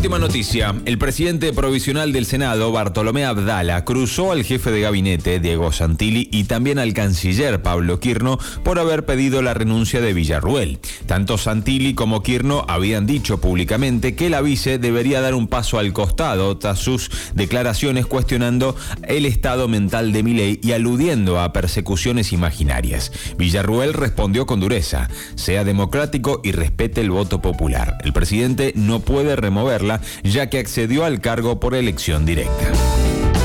Última noticia. El presidente provisional del Senado, Bartolomé Abdala, cruzó al jefe de gabinete, Diego Santilli, y también al canciller, Pablo Quirno, por haber pedido la renuncia de Villarruel. Tanto Santilli como Quirno habían dicho públicamente que la vice debería dar un paso al costado tras sus declaraciones cuestionando el estado mental de Milei y aludiendo a persecuciones imaginarias. Villarruel respondió con dureza: sea democrático y respete el voto popular. El presidente no puede removerla, ya que accedió al cargo por elección directa.